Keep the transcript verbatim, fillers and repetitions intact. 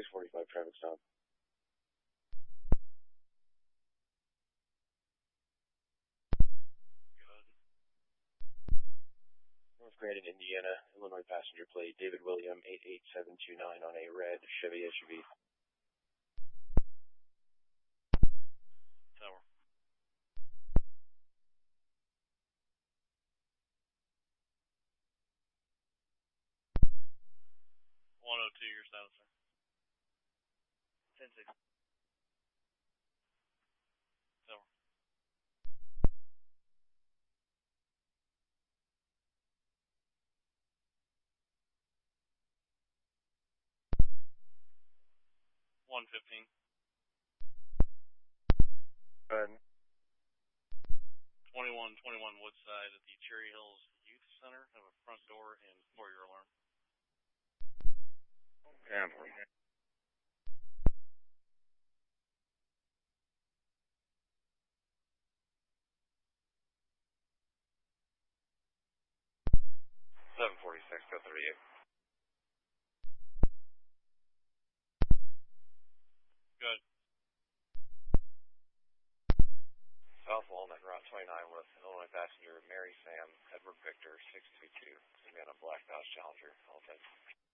six forty-five traffic stop. Good. North Grandin, Indiana, Illinois passenger plate, David William, eight eight seven two nine on a red Chevy S U V. Tower. one oh two, your status, sir. ten six. Tower. one fifteen. Go ahead. twenty-one twenty-one Woodside at the Cherry Hills Youth Center. Have a front door and four-year alarm. Yeah. seven forty-six, go thirty-eight. Good. South Walnut, Route twenty-nine with Illinois passenger Mary Sam, Edward Victor, six two two. It's going to be on a black Dodge Challenger. All